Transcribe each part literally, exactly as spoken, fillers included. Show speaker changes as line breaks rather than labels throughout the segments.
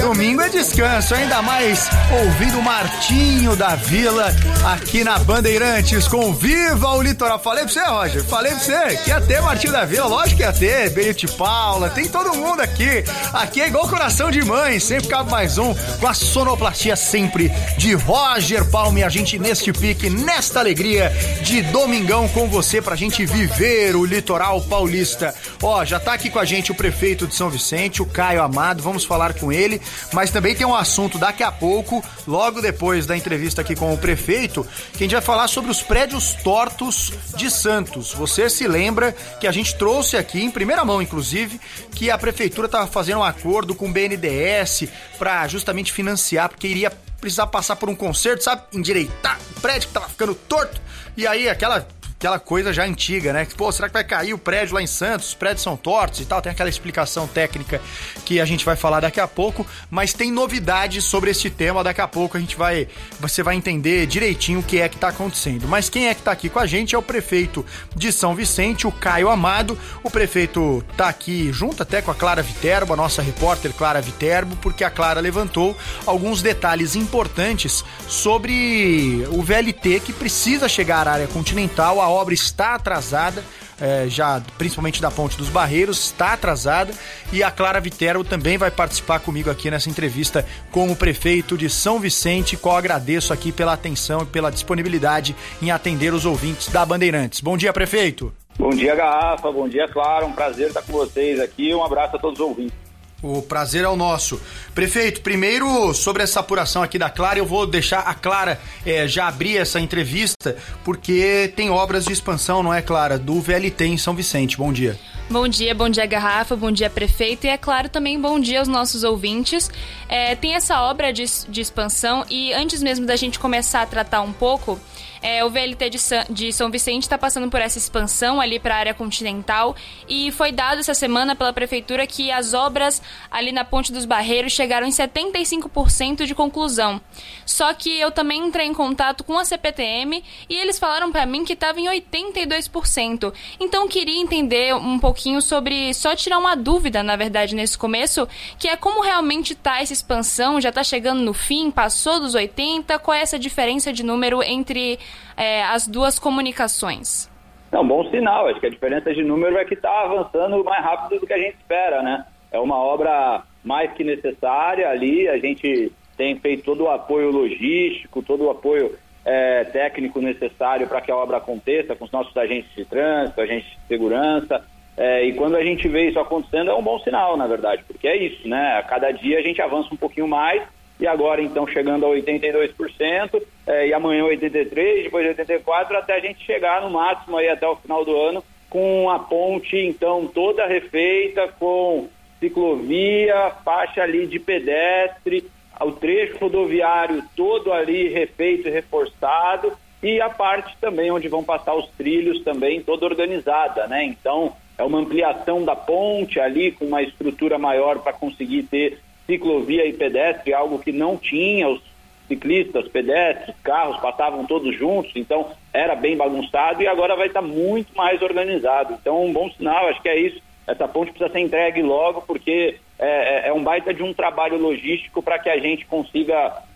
domingo é descanso, ainda mais ouvindo o Martinho da Vila aqui na Bandeirantes com Viva o Litoral. Falei pra você, Roger, falei pra você que ia ter Martinho da Vila, lógico que ia ter, Benito Paula, tem todo mundo aqui. Aqui é igual coração de mãe, sempre cabe mais um, com a sonoplastia sempre de Roger Palma e a gente neste pique, nesta alegria de domingão com você pra gente viver o litoral paulista. Ó, já tá aqui com a gente o prefeito de São Vicente, o Caio Amado, vamos falar com ele, mas também tem um assunto daqui a pouco, logo depois da entrevista aqui com o prefeito, que a gente vai falar sobre os prédios tortos de Santos. Você se lembra que a gente trouxe aqui, em primeira mão inclusive, que a prefeitura estava fazendo um acordo com o B N D E S para justamente financiar, porque iria precisar passar por um conserto, sabe? Endireitar o prédio que tava ficando torto, e aí aquela... aquela coisa já antiga, né? Pô, será que vai cair o prédio lá em Santos? Os prédios são tortos e tal. Tem aquela explicação técnica que a gente vai falar daqui a pouco, mas tem novidades sobre esse tema. Daqui a pouco a gente vai, você vai entender direitinho o que é que tá acontecendo. Mas quem é que tá aqui com a gente é o prefeito de São Vicente, o Caio Amado. O prefeito tá aqui junto até com a Clara Viterbo, a nossa repórter Clara Viterbo, porque a Clara levantou alguns detalhes importantes sobre o V L T que precisa chegar à área continental. A obra está atrasada, é, já principalmente da Ponte dos Barreiros, está atrasada, e a Clara Viterbo também vai participar comigo aqui nessa entrevista com o prefeito de São Vicente, qual agradeço aqui pela atenção e pela disponibilidade em atender os ouvintes da Bandeirantes. Bom dia, prefeito.
Bom dia, Garrafa, bom dia, Clara, um prazer estar com vocês aqui, um abraço a todos os ouvintes.
O prazer é o nosso. Prefeito, primeiro sobre essa apuração aqui da Clara, eu vou deixar a Clara é, já abrir essa entrevista, porque tem obras de expansão, não é, Clara, do V L T em São Vicente. Bom dia.
Bom dia, bom dia, Garrafa, bom dia, prefeito, e é claro também bom dia aos nossos ouvintes. É, tem essa obra de, de expansão, e antes mesmo da gente começar a tratar um pouco, é, o V L T de, Sa- de São Vicente está passando por essa expansão ali para a área continental, e foi dado essa semana pela prefeitura que as obras ali na Ponte dos Barreiros chegaram em setenta e cinco por cento de conclusão. Só que eu também entrei em contato com a C P T M e eles falaram para mim que estava em oitenta e dois por cento. Então eu queria entender um pouquinho sobre, só tirar uma dúvida, na verdade, nesse começo, que é como realmente está essa expansão, já está chegando no fim, passou dos oitenta, qual é essa diferença de número entre é, as duas comunicações?
É um bom sinal, acho que a diferença de número é que está avançando mais rápido do que a gente espera, né? É uma obra mais que necessária ali, a gente tem feito todo o apoio logístico, todo o apoio é, técnico necessário para que a obra aconteça, com os nossos agentes de trânsito, agentes de segurança, é, e quando a gente vê isso acontecendo é um bom sinal, na verdade, porque é isso, né? A cada dia a gente avança um pouquinho mais, e agora então chegando a oitenta e dois por cento, é, e amanhã oitenta e três por cento, depois oitenta e quatro por cento, até a gente chegar no máximo aí até o final do ano, com a ponte então toda refeita, com ciclovia, faixa ali de pedestre, o trecho rodoviário todo ali refeito e reforçado, e a parte também onde vão passar os trilhos também toda organizada, né? Então é uma ampliação da ponte ali com uma estrutura maior para conseguir ter ciclovia e pedestre, algo que não tinha. Os ciclistas, pedestres, carros passavam todos juntos, então era bem bagunçado, e agora vai estar muito mais organizado. Então um bom sinal, acho que é isso. Essa ponte precisa ser entregue logo, porque é, é um baita de um trabalho logístico para que a gente consiga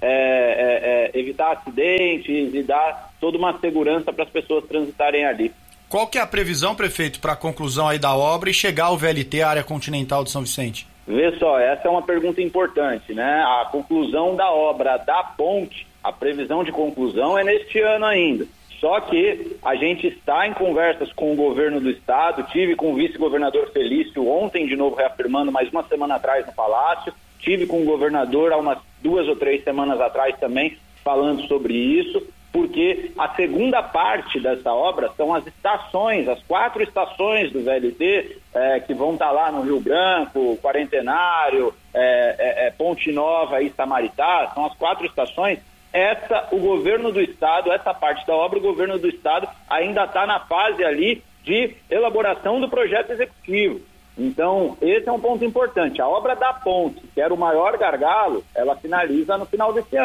é, é, evitar acidentes e dar toda uma segurança para as pessoas transitarem ali.
Qual que é a previsão, prefeito, para a conclusão aí da obra e chegar ao V L T, a área continental de São Vicente?
Vê só, essa é uma pergunta importante, né? A conclusão da obra da ponte, a previsão de conclusão é neste ano ainda. Só que a gente está em conversas com o governo do estado, tive com o vice-governador Felício ontem, de novo reafirmando, mais uma semana atrás no Palácio, tive com o governador há umas duas ou três semanas atrás também, falando sobre isso, porque a segunda parte dessa obra são as estações, as quatro estações do V L T, é, que vão estar lá no Rio Branco, Quarentenário, é, é, é, Ponte Nova e Samaritá, são as quatro estações. Essa, o governo do estado, essa parte da obra, o governo do estado ainda está na fase ali de elaboração do projeto executivo. Então, esse é um ponto importante. A obra da ponte, que era o maior gargalo, ela finaliza no final desse ano.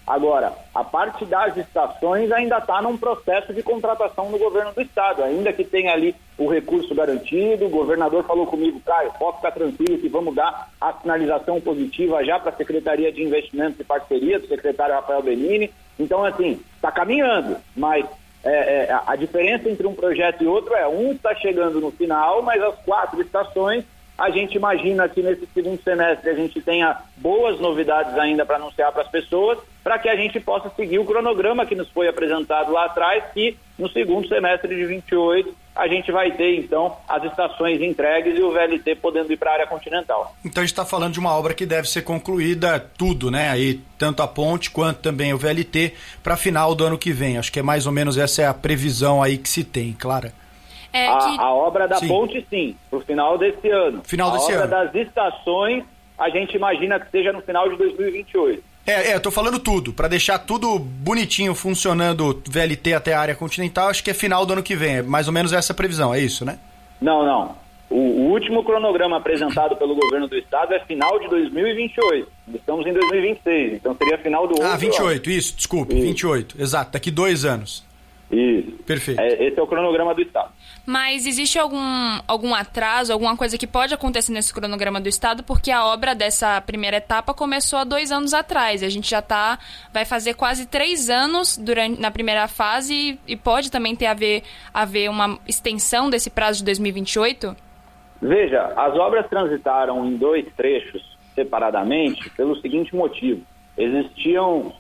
Agora, a parte das estações ainda está num processo de contratação no governo do estado, ainda que tenha ali o recurso garantido. O governador falou comigo, Caio, pode ficar tranquilo que vamos dar a sinalização positiva já para a Secretaria de Investimentos e Parceria, do secretário Rafael Benini. Então, assim, está caminhando, mas é, é, a diferença entre um projeto e outro é um está chegando no final, mas as quatro estações, a gente imagina que nesse segundo semestre a gente tenha boas novidades ainda para anunciar para as pessoas, para que a gente possa seguir o cronograma que nos foi apresentado lá atrás, que no segundo semestre de vinte e oito a gente vai ter, então, as estações entregues e o V L T podendo ir para a área continental.
Então a gente está falando de uma obra que deve ser concluída tudo, né? Aí, tanto a ponte quanto também o V L T para final do ano que vem. Acho que é mais ou menos essa é a previsão aí que se tem, Clara.
É
a,
que...
a obra da
sim.
ponte, sim, para o final desse ano.
Final
a
desse
obra
ano.
das estações, a gente imagina que seja no final de dois mil e vinte e oito.
É, é, eu tô falando tudo, para deixar tudo bonitinho, funcionando, V L T até a área continental, acho que é final do ano que vem, é mais ou menos essa previsão, é isso, né?
Não, não. O, o último cronograma apresentado pelo governo do estado é final de dois mil e vinte e oito. Estamos em dois mil e vinte e seis, então seria final do outro
Ah, vinte e oito,
ano.
isso, desculpe,
Isso.
vinte e oito, exato, daqui dois anos.
Isso.
Perfeito.
É, esse é o cronograma do estado.
Mas existe algum, algum atraso, alguma coisa que pode acontecer nesse cronograma do estado, porque a obra dessa primeira etapa começou há dois anos atrás. A gente já tá, vai fazer quase três anos durante, na primeira fase e, e pode também ter a ver, a ver uma extensão desse prazo de dois mil e vinte e oito?
Veja, as obras transitaram em dois trechos separadamente pelo seguinte motivo. Existiam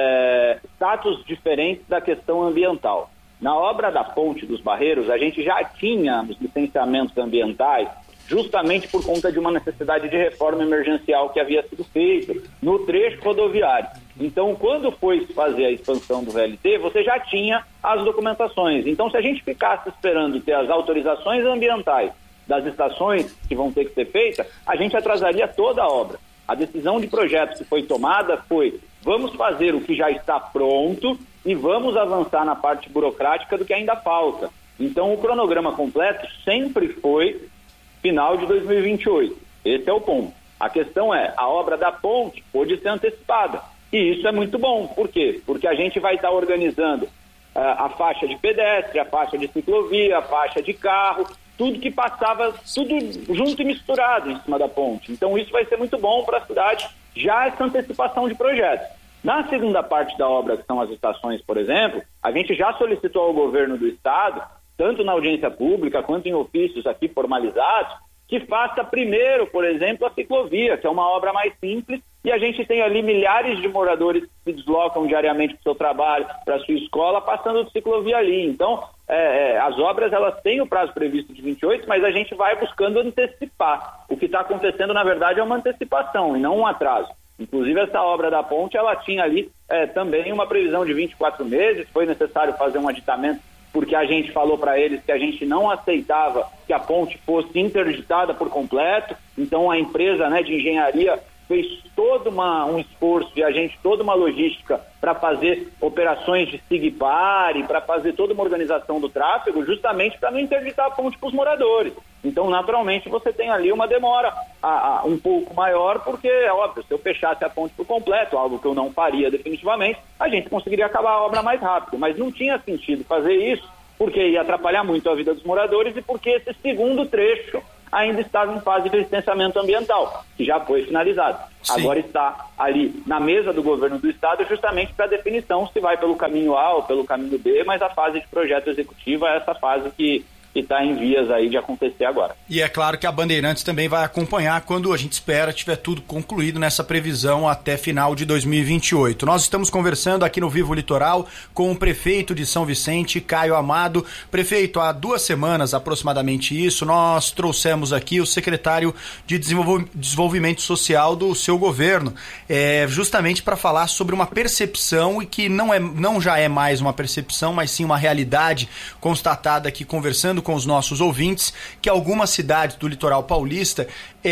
é, status diferentes da questão ambiental. Na obra da Ponte dos Barreiros, a gente já tinha os licenciamentos ambientais justamente por conta de uma necessidade de reforma emergencial que havia sido feita no trecho rodoviário. Então, quando foi fazer a expansão do V L T, você já tinha as documentações. Então, se a gente ficasse esperando ter as autorizações ambientais das estações que vão ter que ser feitas, a gente atrasaria toda a obra. A decisão de projeto que foi tomada foi: vamos fazer o que já está pronto e vamos avançar na parte burocrática do que ainda falta. Então, o cronograma completo sempre foi final de dois mil e vinte e oito. Esse é o ponto. A questão é, a obra da ponte pode ser antecipada. E isso é muito bom. Por quê? Porque a gente vai estar organizando uh, a faixa de pedestre, a faixa de ciclovia, a faixa de carro, tudo que passava, tudo junto e misturado em cima da ponte. Então, isso vai ser muito bom para a cidade, já essa antecipação de projetos. Na segunda parte da obra, que são as estações, por exemplo, a gente já solicitou ao governo do estado, tanto na audiência pública quanto em ofícios aqui formalizados, que faça primeiro, por exemplo, a ciclovia, que é uma obra mais simples, e a gente tem ali milhares de moradores que se deslocam diariamente para o seu trabalho, para a sua escola, passando de ciclovia ali. Então, é, é, as obras elas têm o prazo previsto de vinte e oito, mas a gente vai buscando antecipar. O que está acontecendo, na verdade, é uma antecipação e não um atraso. Inclusive, essa obra da ponte, ela tinha ali é, também uma previsão de vinte e quatro meses, foi necessário fazer um aditamento, porque a gente falou para eles que a gente não aceitava que a ponte fosse interditada por completo. Então, a empresa, né, de engenharia fez todo uma, um esforço e a gente toda uma logística para fazer operações de SIGPAR, para fazer toda uma organização do tráfego, justamente para não interditar a ponte para os moradores. Então, naturalmente, você tem ali uma demora a, a, um pouco maior, porque, é óbvio, se eu fechasse a ponte por completo, algo que eu não faria definitivamente, a gente conseguiria acabar a obra mais rápido. Mas não tinha sentido fazer isso, porque ia atrapalhar muito a vida dos moradores e porque esse segundo trecho ainda estava em fase de licenciamento ambiental, que já foi finalizado. Sim. Agora está ali na mesa do governo do estado justamente para definição se vai pelo caminho A ou pelo caminho B, mas a fase de projeto executivo é essa fase que que está em vias aí de acontecer agora.
E é claro que a Bandeirantes também vai acompanhar quando a gente espera tiver tudo concluído nessa previsão até final de dois mil e vinte e oito. Nós estamos conversando aqui no Vivo Litoral com o prefeito de São Vicente, Caio Amado. Prefeito, há duas semanas aproximadamente isso, nós trouxemos aqui o secretário de Desenvolvimento Social do seu governo, é, justamente para falar sobre uma percepção, e que não, é, não já é mais uma percepção, mas sim uma realidade constatada aqui conversando com os nossos ouvintes, que algumas cidades do litoral paulista é,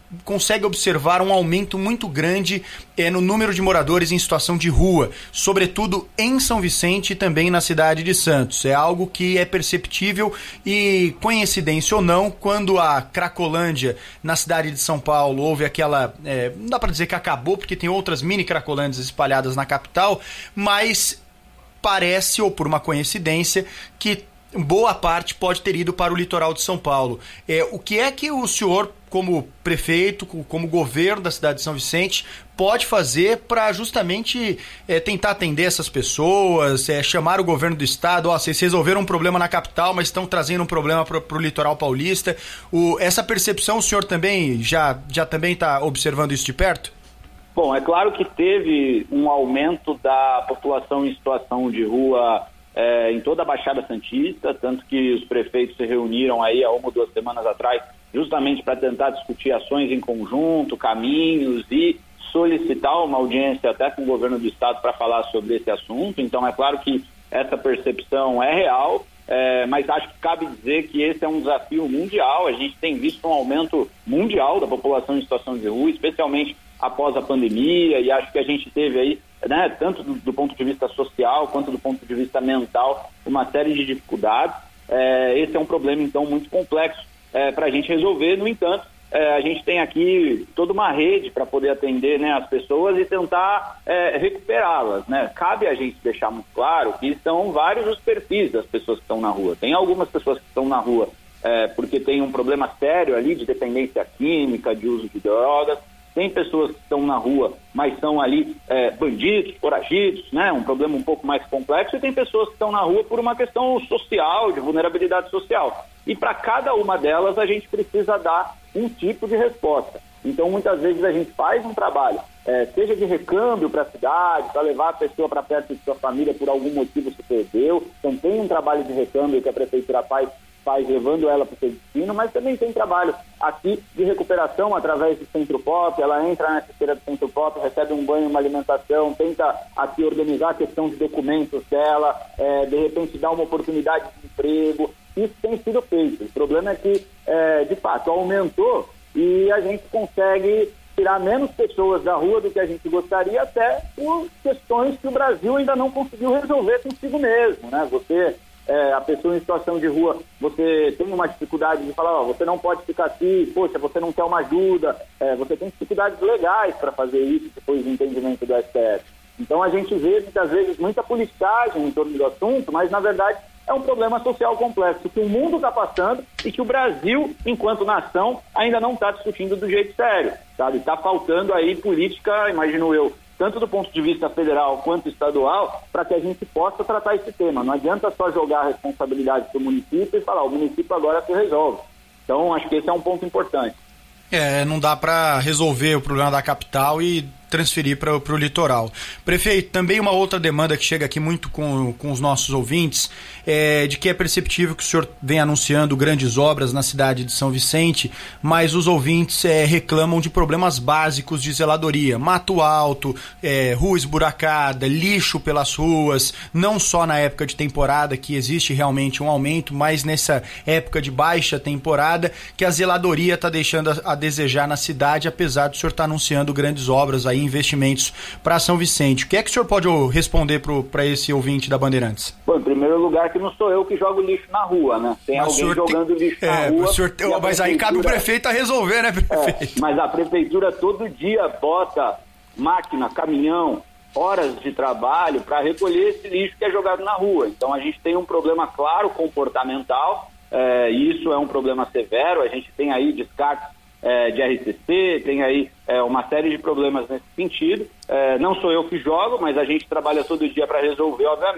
consegue observar um aumento muito grande é, no número de moradores em situação de rua, sobretudo em São Vicente e também na cidade de Santos. É algo que é perceptível e, coincidência ou não, quando a Cracolândia, na cidade de São Paulo, houve aquela... É, não dá para dizer que acabou, porque tem outras mini Cracolândias espalhadas na capital, mas parece, ou por uma coincidência, que boa parte pode ter ido para o litoral de São Paulo. É, o que é que o senhor, como prefeito, como governo da cidade de São Vicente, pode fazer para justamente é, tentar atender essas pessoas, é, chamar o governo do estado? Ó, vocês resolveram um problema na capital, mas estão trazendo um problema para o litoral paulista. O, essa percepção o senhor também já, já também está observando isso de perto?
Bom, é claro que teve um aumento da população em situação de rua É, em toda a Baixada Santista, tanto que os prefeitos se reuniram aí há uma ou duas semanas atrás justamente para tentar discutir ações em conjunto, caminhos e solicitar uma audiência até com o governo do estado para falar sobre esse assunto. Então é claro que essa percepção é real, é, mas acho que cabe dizer que esse é um desafio mundial. A gente tem visto um aumento mundial da população em situação de rua, especialmente após a pandemia, e acho que a gente teve aí, né, tanto do, do ponto de vista social quanto do ponto de vista mental, uma série de dificuldades. É, esse é um problema, então, muito complexo é, para a gente resolver. No entanto, é, a gente tem aqui toda uma rede para poder atender, né, as pessoas e tentar é, recuperá-las, né? Cabe a gente deixar muito claro que são vários os perfis das pessoas que estão na rua. Tem algumas pessoas que estão na rua é, porque tem um problema sério ali de dependência química, de uso de drogas. Tem pessoas que estão na rua, mas são ali é, bandidos, foragidos, né? Um problema um pouco mais complexo. E tem pessoas que estão na rua por uma questão social, de vulnerabilidade social. E para cada uma delas a gente precisa dar um tipo de resposta. Então muitas vezes a gente faz um trabalho, é, seja de recâmbio para a cidade, para levar a pessoa para perto de sua família, por algum motivo se perdeu. Então tem um trabalho de recâmbio que a prefeitura faz, faz levando ela para o seu destino, mas também tem trabalho aqui de recuperação através do Centro Pop. Ela entra na esteira do Centro Pop, recebe um banho, uma alimentação, tenta aqui organizar a questão de documentos dela, é, de repente dar uma oportunidade de emprego. Isso tem sido feito. O problema é que, é, de fato, aumentou e a gente consegue tirar menos pessoas da rua do que a gente gostaria, até por questões que o Brasil ainda não conseguiu resolver consigo mesmo, né? Você... É, a pessoa em situação de rua, você tem uma dificuldade de falar, ó, você não pode ficar aqui, poxa, você não quer uma ajuda, é, você tem dificuldades legais para fazer isso depois do entendimento do S T F. Então a gente vê muitas vezes muita politicagem em torno do assunto, mas na verdade é um problema social complexo que o mundo está passando e que o Brasil, enquanto nação, ainda não está discutindo do jeito sério, sabe? Está faltando aí política, imagino eu, tanto do ponto de vista federal quanto estadual, para que a gente possa tratar esse tema. Não adianta só jogar a responsabilidade para o município e falar, o município agora se resolve. Então, acho que esse é um ponto importante.
É, não dá para resolver o problema da capital e transferir para o litoral. Prefeito, também uma outra demanda que chega aqui muito com, com os nossos ouvintes é de que é perceptível que o senhor vem anunciando grandes obras na cidade de São Vicente, mas os ouvintes é, reclamam de problemas básicos de zeladoria, mato alto, é, rua esburacada, lixo pelas ruas, não só na época de temporada, que existe realmente um aumento, mas nessa época de baixa temporada, que a zeladoria está deixando a, a desejar na cidade, apesar do senhor estar tá anunciando grandes obras aí, investimentos para São Vicente. O que é que o senhor pode responder para esse ouvinte da Bandeirantes?
Bom, em primeiro lugar, que não sou eu que jogo lixo na rua, né? Tem mas alguém jogando tem... lixo é, na rua.
Senhor... Mas prefeitura... aí cabe o prefeito a resolver, né, prefeito?
É, mas a prefeitura todo dia bota máquina, caminhão, horas de trabalho para recolher esse lixo que é jogado na rua. Então a gente tem um problema claro comportamental, é, e isso é um problema severo. A gente tem aí descartes É, de R C C, tem aí é, uma série de problemas nesse sentido. É, não sou eu que jogo, mas a gente trabalha todo dia para resolver, obviamente.